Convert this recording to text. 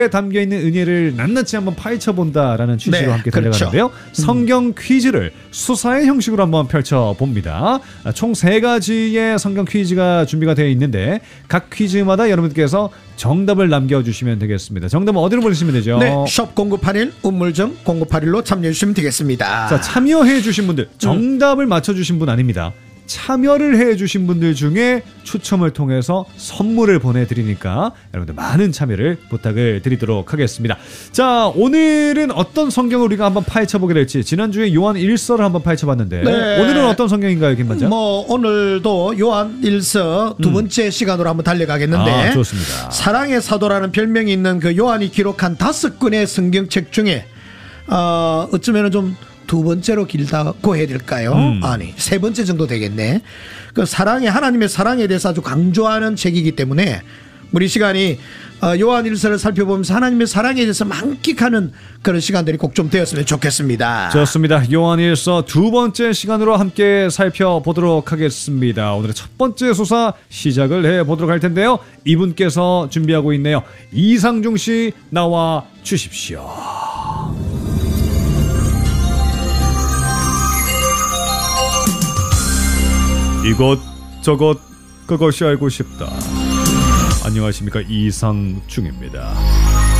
담겨있는 은혜를 낱낱이 한번 파헤쳐본다라는 취지로 네, 함께 달려가는데요. 그렇죠. 성경 퀴즈를 수사의 형식으로 한번 펼쳐봅니다. 총 3가지의 성경 퀴즈가 준비가 되어 있는데 각 퀴즈마다 여러분께서 정답을 남겨주시면 되겠습니다. 정답은 어디로 보내시면 되죠? 네, 샵 0981 우물정 0981로 참여해 주시면 되겠습니다. 자, 참여해 주신 분들, 정답을 맞춰주신 분 아닙니다. 참여를 해주신 분들 중에 추첨을 통해서 선물을 보내드리니까 여러분들 많은 참여를 부탁을 드리도록 하겠습니다. 자, 오늘은 어떤 성경을 우리가 한번 파헤쳐보게 될지, 지난주에 요한 1서를 한번 파헤쳐봤는데 네. 오늘은 어떤 성경인가요, 김반장? 오늘도 요한 1서 두 번째 시간으로 한번 달려가겠는데, 좋습니다. 사랑의 사도라는 별명이 있는 그 요한이 기록한 5권의 성경책 중에 어쩌면은 좀 두 번째로 길다고 해야 될까요? 아니, 세 번째 정도 되겠네. 그 하나님의 사랑에 대해서 아주 강조하는 책이기 때문에 우리 시간이 요한 1서를 살펴보면서 하나님의 사랑에 대해서 만끽하는 그런 시간들이 꼭 좀 되었으면 좋겠습니다. 좋습니다. 요한 1서 두 번째 시간으로 함께 살펴보도록 하겠습니다. 오늘의 첫 번째 수사 시작을 해보도록 할 텐데요. 이분께서 준비하고 있네요. 이상중 씨 나와 주십시오. 이것저것 그것이 알고 싶다. 안녕하십니까, 이상중입니다.